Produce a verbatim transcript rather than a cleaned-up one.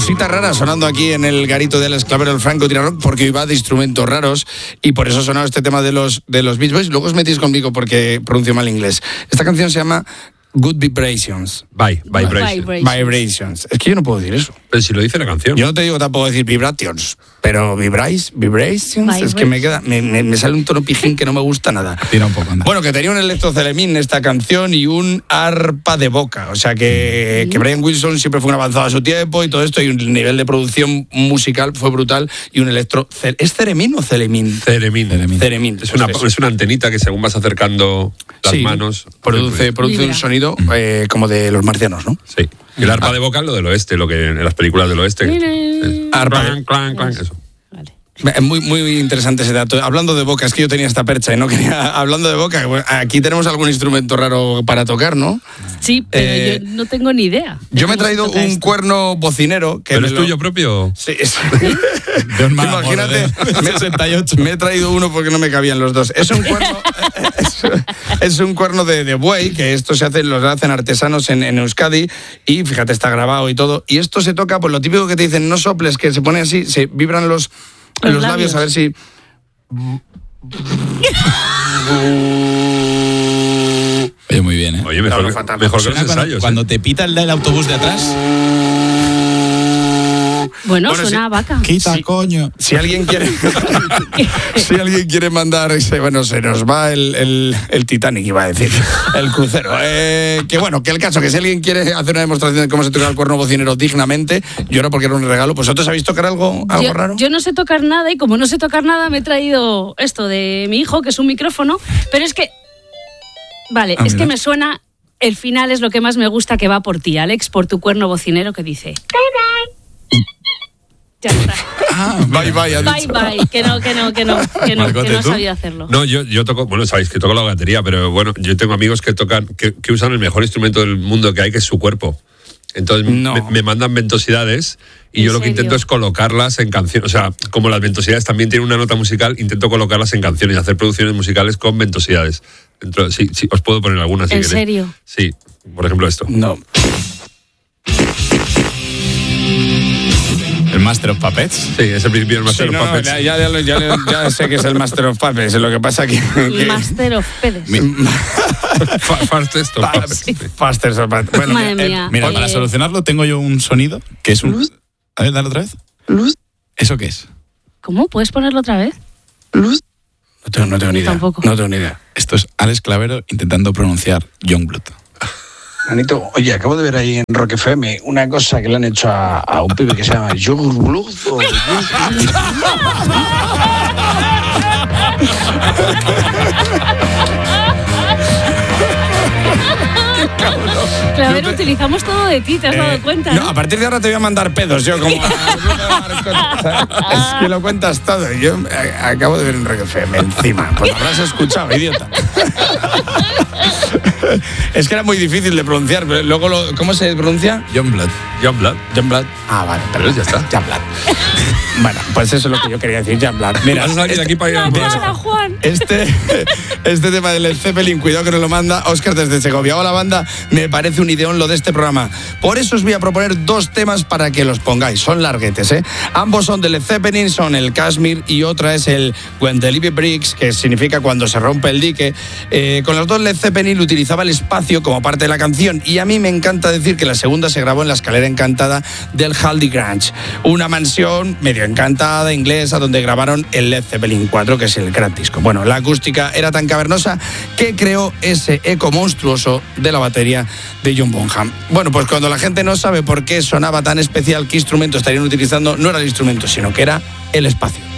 cositas raras sonando aquí en el garito del Esclavero del Franco Tirarrock, porque iba de instrumentos raros y por eso ha sonado este tema de los, de los Beach Boys. Luego os metís conmigo porque pronuncio mal inglés. Esta canción se llama Good Vibrations. Bye, vibrations. Vibrations. Vibrations. Es que yo no puedo decir eso. Pero si lo dice la canción. Yo no te digo tampoco decir vibrations, pero vibrais, vibrations, Vibration. Es que me queda, me, me, me sale un tono pijín que no me gusta nada. Tira un poco, anda. Bueno, que tenía un electrocelemín esta canción y un arpa de boca. O sea que, que Brian Wilson siempre fue un avanzado a su tiempo y todo esto, y un nivel de producción musical fue brutal. Y un electro... ¿Es ceremín o celemín? Ceremín. Ceremín. ceremín. Es, una, es una antenita que según vas acercando las sí, manos... Produce, produce un sonido eh, como de los marcianos, ¿no? Sí. Y el arpa ah. de boca es lo del oeste, lo que en las películas del oeste. Es, arpa clan, clan, clan, eso. Vale. Muy, muy interesante ese dato. Hablando de boca, es que yo tenía esta percha y no quería... Hablando de boca, aquí tenemos algún instrumento raro para tocar, ¿no? Sí, pero eh, yo no tengo ni idea. Yo me he traído un esto. cuerno bocinero. Que ¿Pero es lo... tuyo propio? Sí. sí. Imagínate, me, sesenta y ocho. Me he traído uno porque no me cabían los dos. Es un cuerno... es, es un cuerno de, de buey, que esto se hace, los hacen artesanos en, en Euskadi, y fíjate, está grabado y todo. Y esto se toca, pues lo típico que te dicen, no soples, que se pone así, se vibran los... En los, los labios. labios, a ver si... Oye, muy bien, ¿eh? Oye, mejor, no, no, mejor que los ensayos. Cuando, ¿eh? cuando te pita el del autobús de atrás... Bueno, bueno, suena si, a vaca. Quita, si, coño. Si alguien quiere... si alguien quiere mandar... Ese, bueno, se nos va el, el, el Titanic, iba a decir. El crucero. Eh, que bueno, que el caso, que si alguien quiere hacer una demostración de cómo se toca el cuerno bocinero dignamente, yo ahora porque era un regalo, pues ¿vosotros sabéis tocar algo, algo yo, raro? Yo no sé tocar nada, y como no sé tocar nada, me he traído esto de mi hijo, que es un micrófono, pero es que... Vale, ah, es mira. que me suena... El final es lo que más me gusta, que va por ti, Alex, por tu cuerno bocinero, que dice... Ya está. Ah, bye bye, ha bye dicho. bye, que no, que no, que no, que no, Marcote, que no sabía hacerlo. No, yo, yo toco, bueno, sabéis que toco la batería, pero bueno, yo tengo amigos que tocan, que, que usan el mejor instrumento del mundo que hay, que es su cuerpo. Entonces no. me, me mandan ventosidades y yo lo que serio? intento es colocarlas en canciones. O sea, como las ventosidades también tienen una nota musical, intento colocarlas en canciones y hacer producciones musicales con ventosidades. Entonces, sí, sí, os puedo poner algunas si ¿En queréis. serio? Sí, por ejemplo esto. No. ¿El Master of Puppets? Sí, es el principio del Master sí, of no, Puppets. Ya, ya, ya, ya, ya sé que es el Master of Puppets, lo que pasa que... que... Master of Puppets. Fastest of Puppets. Sí. Fastest of Puppets. Bueno, Madre eh, mía. Mira, eh... para solucionarlo tengo yo un sonido que es un... ¿Luz? A ver, dale otra vez. ¿Luz? ¿Eso qué es? ¿Cómo? ¿Puedes ponerlo otra vez? ¿Luz? No tengo, no tengo ni idea. Tampoco. No tengo ni idea. Esto es Alex Clavero intentando pronunciar Youngblood. Anito, oye, acabo de ver ahí en Rock F M una cosa que le han hecho a, a un pibe que se llama Youngblood. Claro, no te... utilizamos todo de ti, te has eh, dado cuenta, ¿no? No, a partir de ahora te voy a mandar pedos, yo como... Es que lo cuentas todo. Yo acabo de ver en Rock F M encima. Pues lo habrás escuchado, idiota. Es que era muy difícil de pronunciar. Luego, lo, ¿cómo se pronuncia? Youngblood. Youngblood. Youngblood. Ah, vale, pero ya está. Youngblood. Bueno, pues eso es lo que yo quería decir, Youngblood. Mira, vas a salir este, de aquí para ir a cara, Juan. Este, este tema del Led Zeppelin, cuidado que nos lo manda Óscar desde Segovia. Hola, banda, me parece un ideón lo de este programa. Por eso os voy a proponer dos temas para que los pongáis. Son larguetes, ¿eh? Ambos son de Led Zeppelin, son el Kashmir y otra es el When the Levee Breaks, que significa cuando se rompe el dique. Eh, con los dos Led Zeppelin utilizaba el espacio como parte de la canción, y a mí me encanta decir que la segunda se grabó en la escalera encantada del Haldie Grange, una mansión medio encantada inglesa donde grabaron el Led Zeppelin cuatro, que es el gran disco. Bueno, la acústica era tan cavernosa que creó ese eco monstruoso de la batería de John Bonham. Bueno, pues cuando la gente no sabe por qué sonaba tan especial, qué instrumento estarían utilizando, no era el instrumento, sino que era el espacio.